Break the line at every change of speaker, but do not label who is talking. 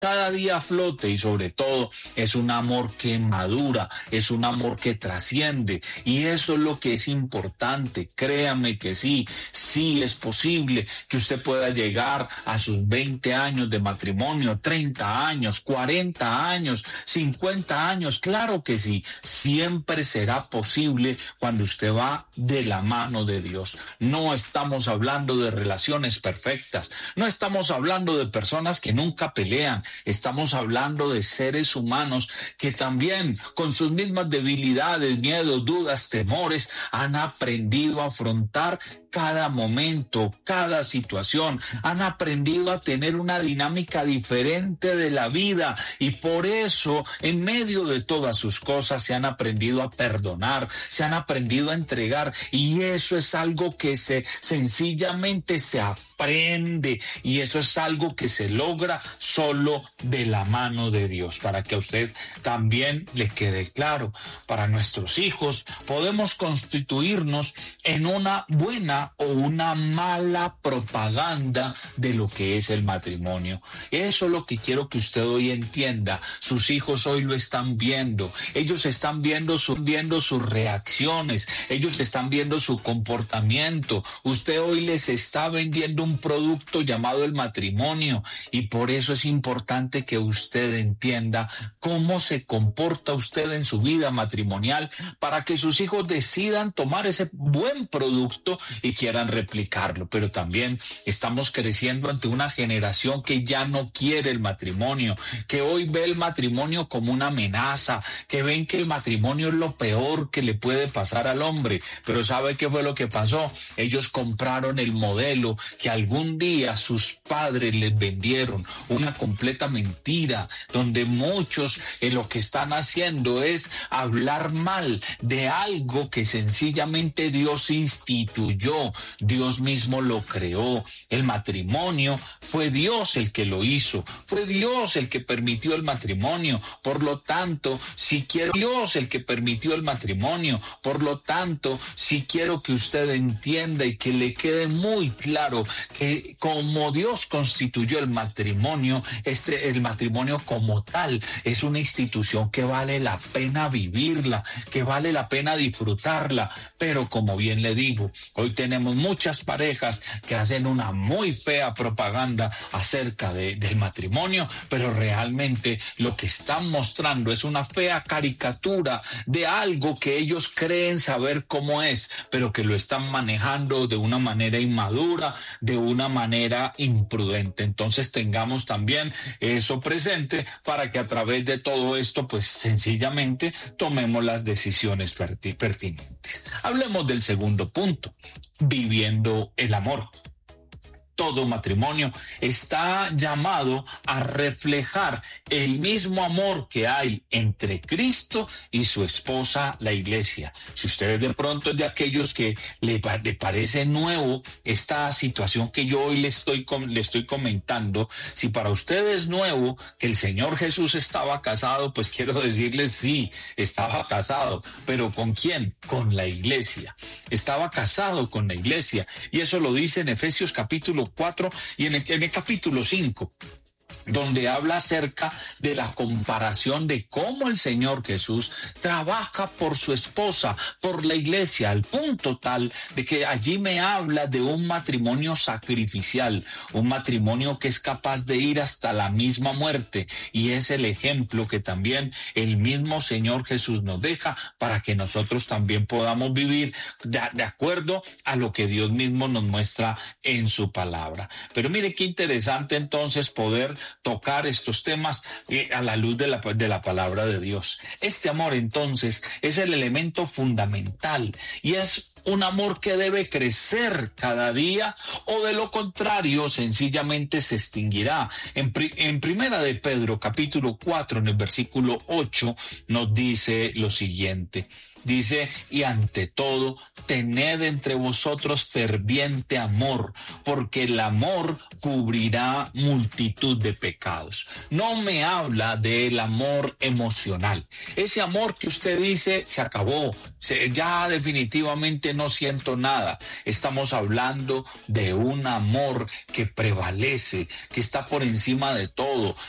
cada día a flote, y sobre todo es un amor que madura, es un amor que trasciende, y eso es lo que es importante. Créame que sí es posible que usted pueda llegar a sus 20 años de matrimonio, 30 años, 40 años, 50 años, claro que sí, siempre será posible cuando usted va de la mano de Dios. No estamos hablando de relaciones perfectas, no estamos hablando de personas que nunca pelean. Estamos hablando de seres humanos que también, con sus mismas debilidades, miedos, dudas, temores, han aprendido a afrontar cada momento, cada situación, han aprendido a tener una dinámica diferente de la vida, y por eso, en medio de todas sus cosas, se han aprendido a perdonar, se han aprendido a entregar, y eso es algo que sencillamente se aprende, y eso es algo que se logra solo de la mano de Dios. Para que a usted también le quede claro, para nuestros hijos podemos constituirnos en una buena o una mala propaganda de lo que es el matrimonio. Eso es lo que quiero que usted hoy entienda. Sus hijos hoy lo están viendo. Ellos están viendo sus reacciones. Ellos están viendo su comportamiento. Usted hoy les está vendiendo un producto llamado el matrimonio, y por eso es importante que usted entienda cómo se comporta usted en su vida matrimonial, para que sus hijos decidan tomar ese buen producto y quieran replicarlo. Pero también estamos creciendo ante una generación que ya no quiere el matrimonio, que hoy ve el matrimonio como una amenaza, que ven que el matrimonio es lo peor que le puede pasar al hombre. Pero ¿sabe qué fue lo que pasó? Ellos compraron el modelo que algún día sus padres les vendieron, una completa mentira, donde muchos lo que están haciendo es hablar mal de algo que sencillamente Dios instituyó, Dios mismo lo creó. El matrimonio fue Dios el que lo hizo, fue Dios el que permitió el matrimonio. Por lo tanto, si quiero Dios el que permitió el matrimonio, por lo tanto, si quiero que usted entienda y que le quede muy claro que como Dios constituyó el matrimonio como tal es una institución que vale la pena vivirla, que vale la pena disfrutarla. Pero como bien le digo, hoy tenemos muchas parejas que hacen una muy fea propaganda acerca del matrimonio, pero realmente lo que están mostrando es una fea caricatura de algo que ellos creen saber cómo es, pero que lo están manejando de una manera inmadura, de una manera imprudente. Entonces tengamos también eso presente, para que a través de todo esto, pues sencillamente tomemos las decisiones pertinentes. Hablemos del segundo punto: viviendo el amor. Todo matrimonio está llamado a reflejar el mismo amor que hay entre Cristo y su esposa, la iglesia. Si ustedes de pronto es de aquellos que le parece nuevo esta situación que yo hoy le estoy comentando, si para ustedes es nuevo que el Señor Jesús estaba casado, pues quiero decirles sí, estaba casado. ¿Pero con quién? Con la iglesia. Estaba casado con la iglesia, y eso lo dice en Efesios capítulo 4 y en el capítulo 5, donde habla acerca de la comparación de cómo el Señor Jesús trabaja por su esposa, por la iglesia, al punto tal de que allí me habla de un matrimonio sacrificial, un matrimonio que es capaz de ir hasta la misma muerte, y es el ejemplo que también el mismo Señor Jesús nos deja para que nosotros también podamos vivir de acuerdo a lo que Dios mismo nos muestra en su palabra. Pero mire qué interesante entonces poder tocar estos temas a la luz de la palabra de Dios. Este amor entonces es el elemento fundamental, y es un amor que debe crecer cada día, o de lo contrario sencillamente se extinguirá. En primera de Pedro capítulo 4, en el versículo 8, nos dice lo siguiente. Dice: y ante todo, tened entre vosotros ferviente amor, porque el amor cubrirá multitud de pecados. No me habla del amor emocional. Ese amor que usted dice, se acabó, ya definitivamente no siento nada. Estamos hablando de un amor que prevalece, que está por encima de todo.